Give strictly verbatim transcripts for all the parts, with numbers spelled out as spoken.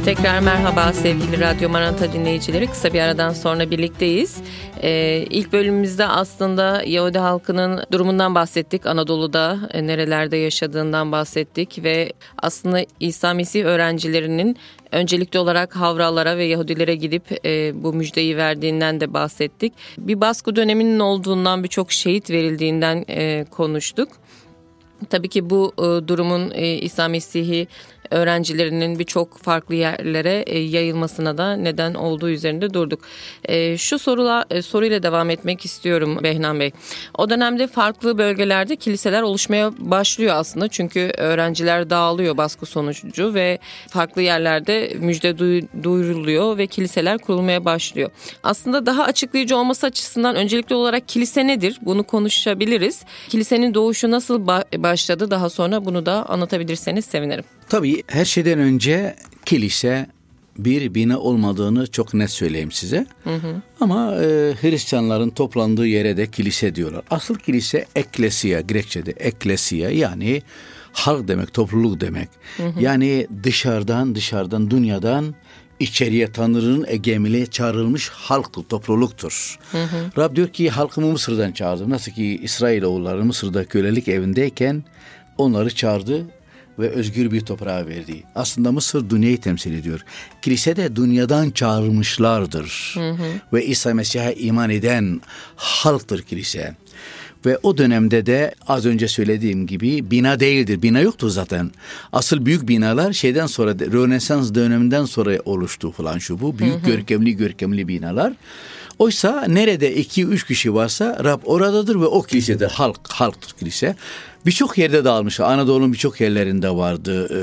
Tekrar merhaba sevgili Radyo Maranatha dinleyicileri. Kısa bir aradan sonra birlikteyiz. Ee, ilk bölümümüzde aslında Yahudi halkının durumundan bahsettik. Anadolu'da e, nerelerde yaşadığından bahsettik ve aslında İsa Mesih öğrencilerinin öncelikli olarak Havralara ve Yahudilere gidip e, bu müjdeyi verdiğinden de bahsettik. Bir baskı döneminin olduğundan, birçok şehit verildiğinden e, konuştuk. Tabii ki bu e, durumun e, İsa Mesih'i öğrencilerinin birçok farklı yerlere e, yayılmasına da neden olduğu üzerinde durduk. E, şu sorula, e, soruyla devam etmek istiyorum Behnan Bey. O dönemde farklı bölgelerde kiliseler oluşmaya başlıyor aslında. Çünkü öğrenciler dağılıyor baskı sonucu ve farklı yerlerde müjde duy- duyuruluyor ve kiliseler kurulmaya başlıyor. Aslında daha açıklayıcı olması açısından öncelikli olarak kilise nedir? Bunu konuşabiliriz. Kilisenin doğuşu nasıl ba- başladı? Daha sonra bunu da anlatabilirseniz sevinirim. Tabii her şeyden önce kilise bir bina olmadığını çok net söyleyeyim size. Hı hı. Ama e, Hristiyanların toplandığı yere de kilise diyorlar. Asıl kilise ekklesia, Grekçe'de ekklesia, yani halk demek, topluluk demek. Hı hı. Yani dışarıdan dışarıdan dünyadan içeriye Tanrı'nın egemiliğe çağrılmış halktır, topluluktur. Hı hı. Rab diyor ki halkımı Mısır'dan çağırdı. Nasıl ki İsrailoğulları Mısır'da kölelik evindeyken onları çağırdı ve özgür bir toprağa verdi. Aslında Mısır dünyayı temsil ediyor. Kilise de dünyadan çağrılmışlardır. Hı hı. Ve İsa Mesih'e iman eden halktır kilise. Ve o dönemde de az önce söylediğim gibi bina değildir. Bina yoktu zaten. Asıl büyük binalar şeyden sonra, Rönesans döneminden sonra oluştu falan şu bu. Büyük hı hı. görkemli görkemli binalar. Oysa nerede iki üç kişi varsa Rab oradadır ve o kilisede halk, halktır kilise. Birçok yerde dağılmış. Anadolu'nun birçok yerlerinde vardı e,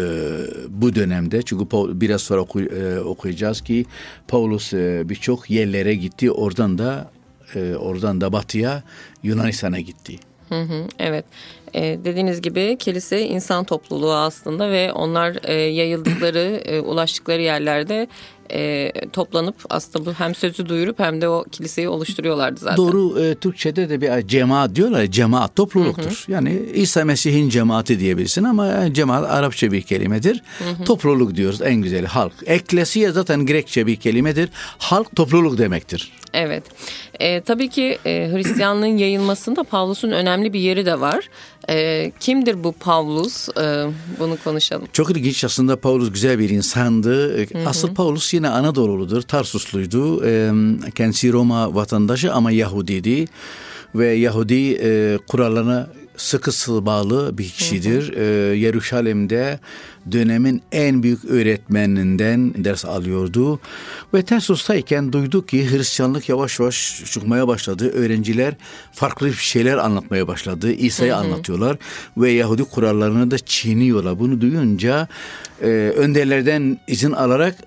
bu dönemde. Çünkü biraz sonra oku, e, okuyacağız ki Paulus e, birçok yerlere gitti. Oradan da e, oradan da batıya, Yunanistan'a gitti. Hı hı, evet. Ee, dediğiniz gibi kilise insan topluluğu aslında ve onlar e, yayıldıkları, e, ulaştıkları yerlerde e, toplanıp aslında bu hem sözü duyurup hem de o kiliseyi oluşturuyorlardı zaten. Doğru, e, Türkçe'de de bir cemaat diyorlar ya, cemaat topluluktur. Hı hı. Yani İsa Mesih'in cemaati diyebilirsin ama cemaat Arapça bir kelimedir. Hı hı. Topluluk diyoruz, en güzeli halk. Ekklesia zaten Grekçe bir kelimedir. Halk topluluk demektir. Evet. E, tabii ki e, Hristiyanlığın yayılmasında Pavlus'un önemli bir yeri de var. E, kimdir bu Pavlus? E, bunu konuşalım. Çok ilginç, aslında Pavlus güzel bir insandı. Hı hı. Asıl Pavlus yine Anadolu'ludur, Tarsusluydu. E, kendisi Roma vatandaşı ama Yahudiydi. Ve Yahudi e, kurallarına sıkı sıkı bağlı bir kişidir. Hı hı. Ee, Yeruşalim'de dönemin en büyük öğretmeninden ders alıyordu. Ve Tarsus'tayken duydu ki Hristiyanlık yavaş yavaş çıkmaya başladı. Öğrenciler farklı şeyler anlatmaya başladı. İsa'yı hı hı. anlatıyorlar ve Yahudi kurallarını da çiğniyorlar. Bunu duyunca e, önderlerden izin alarak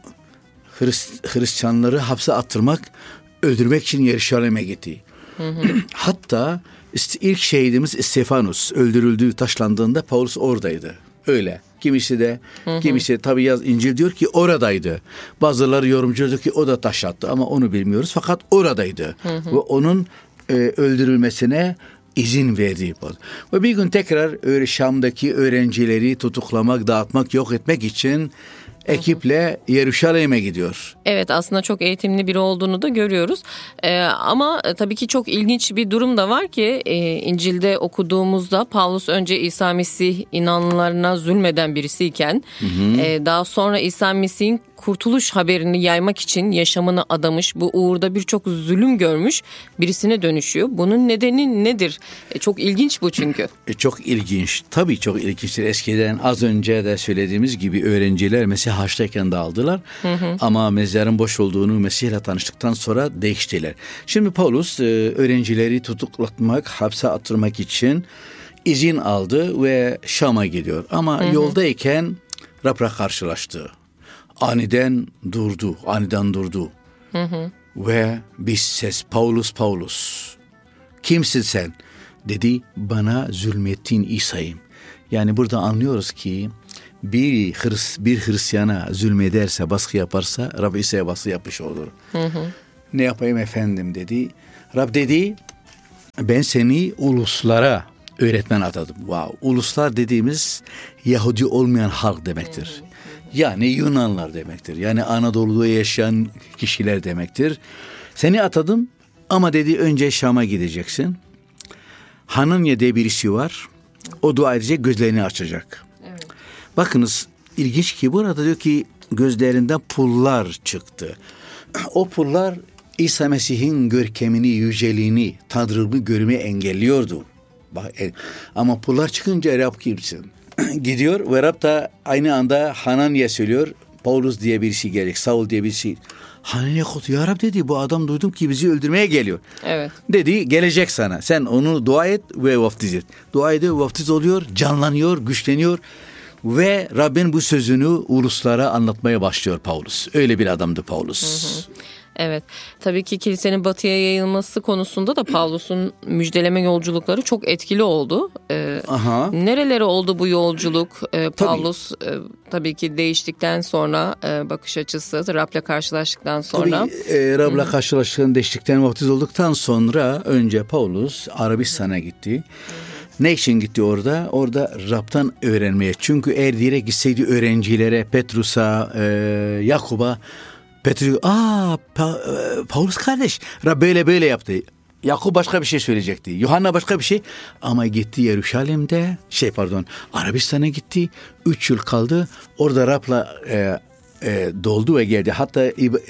Hrist- Hristiyanları hapse attırmak, öldürmek için Yeruşalim'e gitti. Hı hı. Hatta ilk şehidimiz Stefanus öldürüldüğü, taşlandığında Paulus oradaydı. Öyle. Kimisi de, hı hı. kimisi tabii yaz İncil diyor ki oradaydı. Bazıları yorumcu diyor ki o da taşlattı ama onu bilmiyoruz. Fakat oradaydı. Hı hı. Ve onun e, öldürülmesine izin verdi. Ve bir gün tekrar Şam'daki öğrencileri tutuklamak, dağıtmak, yok etmek için ekiple Yeruşalim'e gidiyor. Evet, aslında çok eğitimli biri olduğunu da görüyoruz. Ee, ama tabii ki çok ilginç bir durum da var ki e, İncil'de okuduğumuzda Pavlus önce İsa Mesih inananlarına zulmeden birisiyken hı hı. E, daha sonra İsa Mesih'in kurtuluş haberini yaymak için yaşamını adamış, bu uğurda birçok zulüm görmüş birisine dönüşüyor. Bunun nedeni nedir? E, çok ilginç bu çünkü. E, çok ilginç. Tabii çok ilginçtir. Eskiden az önce de söylediğimiz gibi öğrenciler Mesih haçtayken dağıldılar. Hı hı. Ama mezarın boş olduğunu Mesih'le tanıştıktan sonra değiştiler. Şimdi Paulus e, öğrencileri tutuklatmak, hapse attırmak için izin aldı ve Şam'a gidiyor. Ama hı hı. yoldayken Rab'la karşılaştı. Aniden durdu, aniden durdu. Hı hı. Ve bir ses, Paulus, Paulus, kimsin sen? Dedi, bana zulmettiğin İsa'yım. Yani burada anlıyoruz ki bir, Hris, bir Hristiyana zulmederse, baskı yaparsa Rab İsa'ya baskı yapmış olur. Hı hı. Ne yapayım efendim dedi. Rab dedi, ben seni uluslara öğretmen atadım. Wow. Uluslar dediğimiz Yahudi olmayan halk demektir. Yani Yunanlar demektir. Yani Anadolu'da yaşayan kişiler demektir. Seni atadım ama dedi önce Şam'a gideceksin. Hananya diye birisi var. O dua edecek, gözlerini açacak. Evet. Bakınız ilginç ki burada diyor ki gözlerinden pullar çıktı. O pullar İsa Mesih'in görkemini, yüceliğini, tanrılığını görmeyi engelliyordu. Ama pullar çıkınca Rab kimsin? Gidiyor ve Rab da aynı anda Hananya söylüyor. Paulus diye birisi gelecek, Saul diye birisi. Hananya kodu, ya Rab dedi, bu adam duydum ki bizi öldürmeye geliyor. Evet. Dedi gelecek sana. Sen onu dua et ve vaftiz et. Dua ediyor, vaftiz oluyor, canlanıyor, güçleniyor. Ve Rabbin bu sözünü uluslara anlatmaya başlıyor Paulus. Öyle bir adamdı Paulus. Hı hı. Evet. Tabii ki kilisenin batıya yayılması konusunda da Paulus'un müjdeleme yolculukları çok etkili oldu. Ee, Aha. Nerelere oldu bu yolculuk? Ee, Paulus tabii. E, tabii ki değiştikten sonra e, bakış açısı, Rab'la karşılaştıktan sonra. Tabii e, Rab'la karşılaştıktan, değiştikten, vaftiz olduktan sonra önce Paulus Arabistan'a gitti. Hı. Ne için gitti orada? Orada Rab'tan öğrenmeye. Çünkü eğer direkt gitseydi öğrencilere, Petrus'a, e, Yakub'a, Petrus, aa pa, e, Paulus kardeş, Rab böyle böyle yaptı. Yakup başka bir şey söyleyecekti. Yuhanna başka bir şey. Ama gitti Yeruşalim'de, şey pardon, Arabistan'a gitti. Üç yıl kaldı. Orada Rab'la e, e, doldu ve geldi. Hatta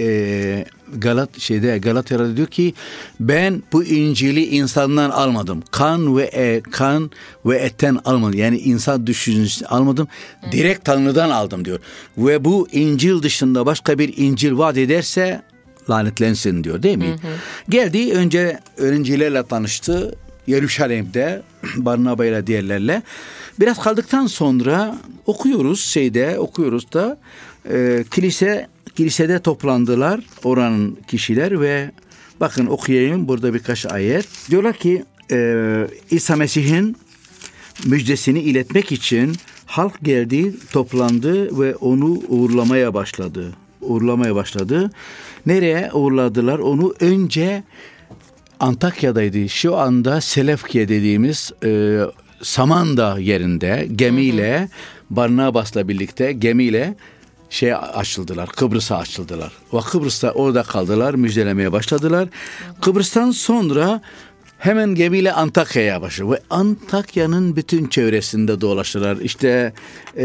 e, Galat şeyde Galatya'da diyor ki ben bu İncil'i insandan almadım. Kan ve e, kan ve etten almadım. Yani insan düşüncesi almadım. Direkt Tanrı'dan aldım diyor. Ve bu İncil dışında başka bir İncil vaat ederse lanetlensin diyor, değil mi? Hı hı. Geldi, önce öğrencilerle tanıştı. Yeruşalim'de Barnaba ile diğerlerle. Biraz kaldıktan sonra okuyoruz şeyde okuyoruz da e, kilise kilisede toplandılar oranın kişiler ve bakın okuyayım burada birkaç ayet. Diyorlar ki e, İsa Mesih'in müjdesini iletmek için halk geldi, toplandı ve onu uğurlamaya başladı. Uğurlamaya başladı. Nereye uğurladılar onu? Önce Antakya'daydı. Şu anda Selefke dediğimiz e, Samandağ yerinde gemiyle, hı hı. Barnabas'la birlikte gemiyle şey açıldılar. Kıbrıs'a açıldılar. Ve Kıbrıs'ta orada kaldılar, müjdelemeye başladılar. Hı hı. Kıbrıs'tan sonra hemen gemiyle Antakya'ya başladı. Ve Antakya'nın bütün çevresinde dolaştılar. İşte e,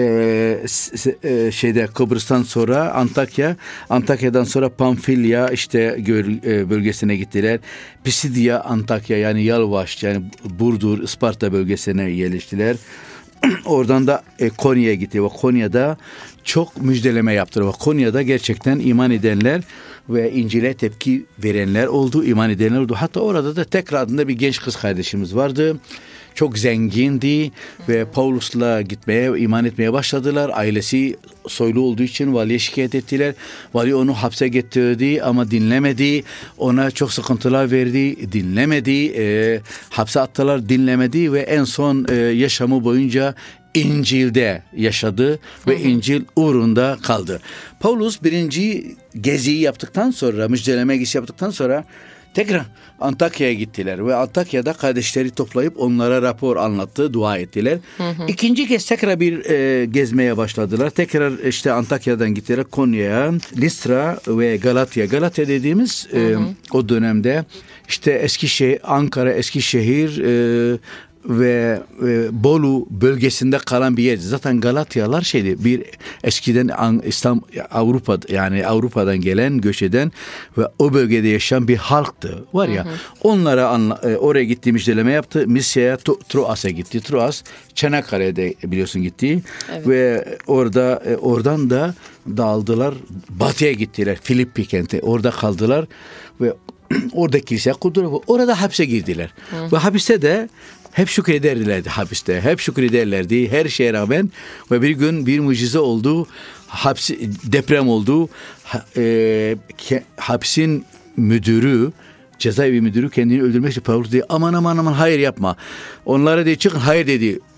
e, şeyde Kıbrıs'tan sonra Antakya, Antakya'dan sonra Pamfilya işte göl, e, bölgesine gittiler. Pisidya, Antakya yani Yalvaç yani Burdur, Isparta bölgesine yerleştiler. Oradan da e, Konya'ya gitti ve Konya'da çok müjdeleme yaptılar. Ve Konya'da gerçekten iman edenler ve İncil'e tepki verenler oldu, iman edenler oldu. Hatta orada da tekrar adında bir genç kız kardeşimiz vardı. Çok zengindi ve Paulus'la gitmeye, iman etmeye başladılar. Ailesi soylu olduğu için valiye şikayet ettiler. Vali onu hapse getirdi ama dinlemedi. Ona çok sıkıntılar verdi, dinlemedi. E, hapse attılar, dinlemedi ve en son e, yaşamı boyunca İncil'de yaşadı ve hı hı. İncil uğrunda kaldı. Paulus birinci geziyi yaptıktan sonra, müjdeleme gezisi yaptıktan sonra tekrar Antakya'ya gittiler ve Antakya'da kardeşleri toplayıp onlara rapor anlattı, dua ettiler. Hı hı. İkinci kez tekrar bir e, gezmeye başladılar. Tekrar işte Antakya'dan gittiler Konya'ya, Listra ve Galatya. Galatya dediğimiz e, hı hı. o dönemde işte Eskişehir, Ankara, Eskişehir e, ve e, Bolu bölgesinde kalan bir yer. Zaten Galatyalar şeydi, bir eskiden İstanbul, Avrupa yani Avrupa'dan gelen, göç eden ve o bölgede yaşayan bir halktı. Var ya, hı hı. onlara anla, e, oraya gitti, müjdeleme yaptı. Misya'ya, Troas'a gitti. Troas Çanakkale'de biliyorsun gitti. Evet. Ve orada e, oradan da dağıldılar. Batıya gittiler. Filippi kenti. Orada kaldılar ve orada kilise kurdular. Orada hapse girdiler. Hı. Ve hapiste de hep şükrederlerdi hapiste. Hep şükrederlerdi her şeye rağmen. Ve bir gün bir mucize oldu. Hapsi, deprem oldu. Ha, e, ke, hapsin müdürü, cezaevi müdürü kendini öldürmek için Paulus dedi. Aman aman aman hayır yapma. Onlara dedi çıkın, hayır dedi.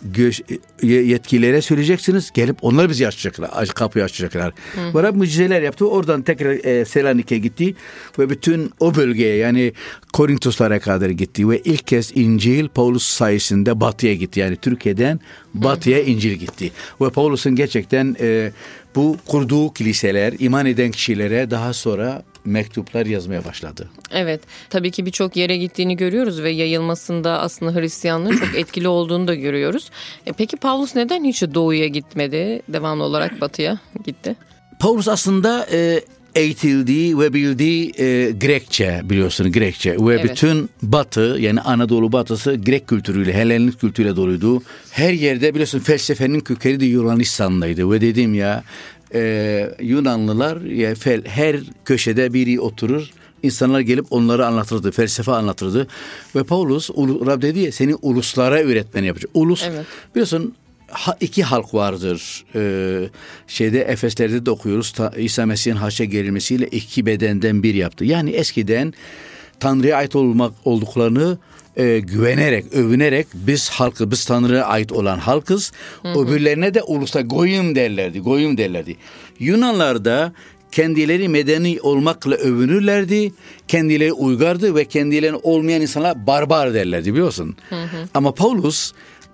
göz, yetkililere söyleyeceksiniz. Gelip onlar bizi açacaklar. Kapıyı açacaklar. Ve Rab mucizeler yaptı. Oradan tekrar e, Selanik'e gitti. Ve bütün o bölgeye yani Korintoslara kadar gitti. Ve ilk kez İncil Paulus sayesinde batıya gitti. Yani Türkiye'den batıya İncil gitti. Ve Paulus'un gerçekten e, bu kurduğu kiliseler, iman eden kişilere daha sonra mektuplar yazmaya başladı. Evet, tabii ki birçok yere gittiğini görüyoruz ve yayılmasında aslında Hristiyanlığın çok etkili olduğunu da görüyoruz. E peki Paulus neden hiç doğuya gitmedi? Devamlı olarak batıya gitti. Paulus aslında e, eğitildiği ve bildiği e, Grekçe, biliyorsun Grekçe ve evet. Bütün batı yani Anadolu batısı Grek kültürüyle, Helenik kültürüyle doluydu. Her yerde biliyorsun felsefenin kökeni de Yunanistan'daydı ve dedim ya e, Yunanlılar ya, fel, her köşede biri oturur. İnsanlar gelip onları anlatırdı, felsefe anlatırdı. Ve Paulus, Rab dedi ya seni uluslara öğretmeni yapacak. Ulus, evet. Biliyorsun iki halk vardır. Ee, şeyde Efesler'de de okuyoruz. Ta, İsa Mesih'in haşa gerilmesiyle iki bedenden bir yaptı. Yani eskiden Tanrı'ya ait olmak olduklarını e, güvenerek, övünerek biz halkı, biz Tanrı'ya ait olan halkız. Hı hı. Öbürlerine de ulusa goyim derlerdi. Goyim derlerdi. Yunanlar da kendileri medeni olmakla övünürlerdi. Kendileri uygardı ve kendileri olmayan insanlar barbar derlerdi biliyorsun. Hı hı. Ama Paulus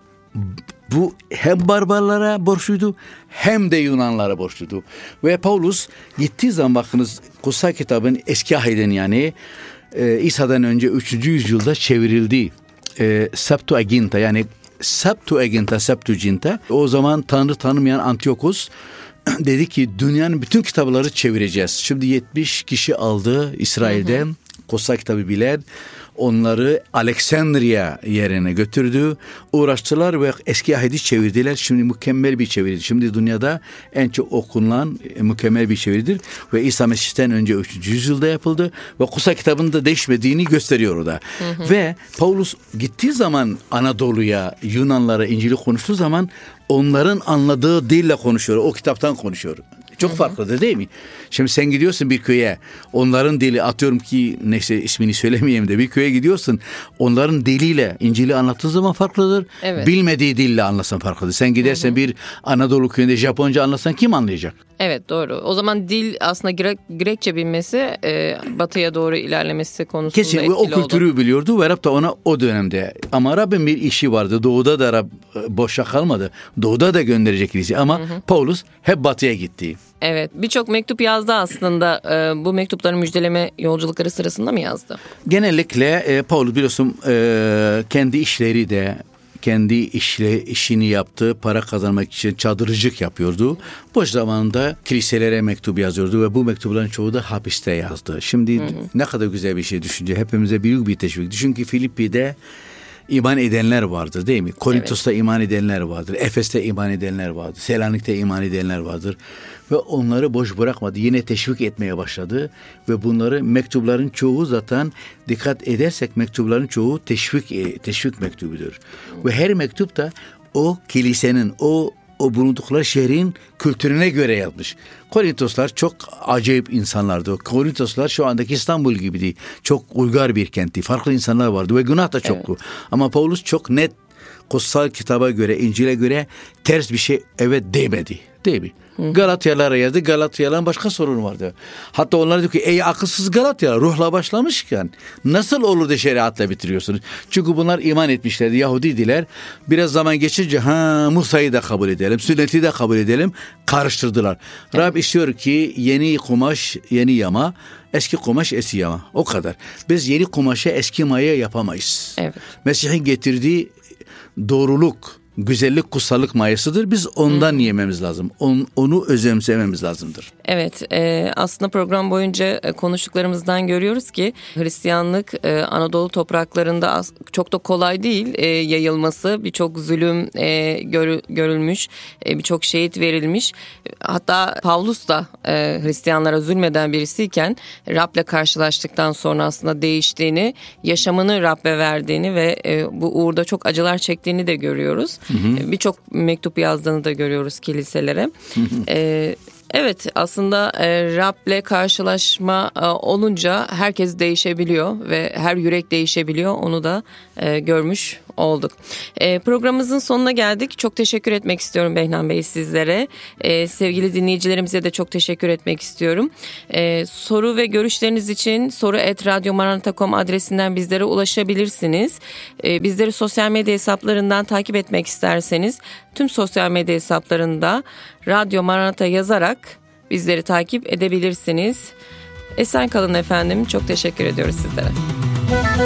bu hem barbarlara borçluydu hem de Yunanlara borçluydu. Ve Paulus gittiği zaman bakınız kutsal kitabın eski ahidin yani e, İsa'dan önce üçüncü yüzyılda çevrildi. E, Septuaginta yani Septuaginta, Septuaginta. O zaman Tanrı tanımayan Antiochus dedi ki dünyanın bütün kitapları çevireceğiz. Şimdi yetmiş kişi aldı İsrail'den. Hı hı. Kutsal kitabı bilen onları Aleksandria yerine götürdü. Uğraştılar ve eski ahidi çevirdiler. Şimdi mükemmel bir çeviridir. Şimdi dünyada en çok okunan mükemmel bir çeviridir. Ve İsa Mesih'ten önce üçüncü yüzyılda yapıldı. Ve kutsal kitabın da değişmediğini gösteriyor orada. Hı hı. Ve Paulus gittiği zaman Anadolu'ya, Yunanlara İncil'i konuştuğu zaman onların anladığı dille konuşuyor. O kitaptan konuşuyor. Çok farklıdır değil mi? Şimdi sen gidiyorsun bir köye. Onların dili atıyorum ki neyse ismini söylemeyeyim de bir köye gidiyorsun. Onların diliyle İncil'i anlattığın zaman farklıdır. Evet. Bilmediği dille anlatsan farklıdır. Sen gidersen hı hı. bir Anadolu köyünde Japonca anlatsan kim anlayacak? Evet doğru. O zaman dil aslında Grek, Grekçe bilmesi e, batıya doğru ilerlemesi konusunda kesin, etkili oldu. Kesin o kültürü biliyordu ve Rab da ona o dönemde. Ama Rab'in bir işi vardı. Doğuda da Rab boşa kalmadı. Doğuda da gönderecek birisi. Ama hı hı. Paulus hep batıya gitti. Evet, birçok mektup yazdı aslında. E, bu mektupları müjdeleme yolculukları sırasında mı yazdı? Genellikle e, Paulus biliyorsun e, kendi işleri de kendi işle işini yaptı, para kazanmak için çadırcılık yapıyordu. Boş zamanında kiliselere mektup yazıyordu ve bu mektupların çoğu da hapiste yazdı. Şimdi hı hı. ne kadar güzel bir şey düşünce hepimize büyük bir teşvik. Düşün ki Filippi'de iman edenler vardır değil mi? Korintos'ta evet. iman edenler vardır. Efes'te iman edenler vardır. Selanik'te iman edenler vardır. Ve onları boş bırakmadı. Yine teşvik etmeye başladı. Ve bunları mektupların çoğu zaten dikkat edersek mektupların çoğu teşvik teşvik mektubudur. Hmm. Ve her mektup da o kilisenin, o o bulundukları şehrin kültürüne göre yazmış. Korintoslar çok acayip insanlardı. Korintoslar şu andaki İstanbul gibiydi. Çok uygar bir kentti. Farklı insanlar vardı ve günah da çoktu. Evet. Ama Paulus çok net kutsal kitaba göre, İncil'e göre ters bir şey evet demedi. Değil mi? Galatyalara yazdı. Galatyaların başka sorunu vardı. Hatta onlar diyor ki ey akılsız Galatya ruhla başlamışken nasıl olur da şeriatla bitiriyorsunuz? Çünkü bunlar iman etmişlerdi. Yahudidiler. Biraz zaman geçince ha Musa'yı da kabul edelim. Sünneti de kabul edelim. Karıştırdılar. Evet. Rab istiyor ki yeni kumaş yeni yama. Eski kumaş eski yama. O kadar. Biz yeni kumaşa eski maya yapamayız. Evet. Mesih'in getirdiği doğruluk, güzellik, kutsallık mayasıdır. Biz ondan hmm. yememiz lazım. On, onu özümsememiz lazımdır. Evet, e, aslında program boyunca konuştuklarımızdan görüyoruz ki Hristiyanlık e, Anadolu topraklarında az, çok da kolay değil e, yayılması. Birçok zulüm e, gör, görülmüş, e, birçok şehit verilmiş. Hatta Pavlus da e, Hristiyanlara zulmeden birisiyken Rab'le karşılaştıktan sonra aslında değiştiğini, yaşamını Rab'be verdiğini ve e, bu uğurda çok acılar çektiğini de görüyoruz. Birçok mektup yazdığını da görüyoruz kiliselere. ee, evet aslında e, Rab'le karşılaşma e, olunca herkes değişebiliyor ve her yürek değişebiliyor. Onu da e, görmüş olduk. E, programımızın sonuna geldik. Çok teşekkür etmek istiyorum Behnan Bey sizlere. E, sevgili dinleyicilerimize de çok teşekkür etmek istiyorum. E, soru ve görüşleriniz için soru et radyomaranata nokta com adresinden bizlere ulaşabilirsiniz. E, bizleri sosyal medya hesaplarından takip etmek isterseniz tüm sosyal medya hesaplarında Radyo Maranata yazarak bizleri takip edebilirsiniz. Esen kalın efendim. Çok teşekkür ediyoruz sizlere.